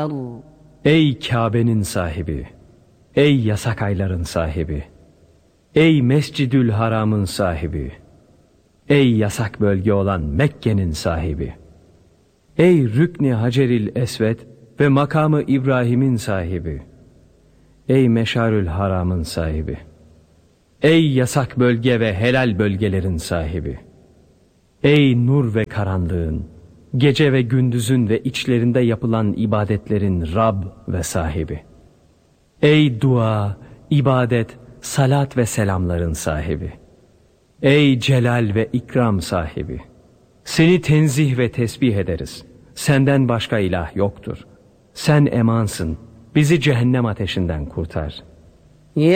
كفروا. Ey Kabe'nin sahibi, ey yasak ayların sahibi, ey Mescidül Haram'ın sahibi, ey yasak bölge olan Mekke'nin sahibi, ey Rükn-i Haceril Esved ve makamı İbrahim'in sahibi, ey Meşarül Haram'ın sahibi, ey yasak bölge ve helal bölgelerin sahibi, ey nur ve karanlığın, gece ve gündüzün ve içlerinde yapılan ibadetlerin Rab ve sahibi, ey dua, ibadet, salat ve selamların sahibi, ey celal ve ikram sahibi, seni tenzih ve tesbih ederiz. Senden başka ilah yoktur. Sen emansın, bizi cehennem ateşinden kurtar.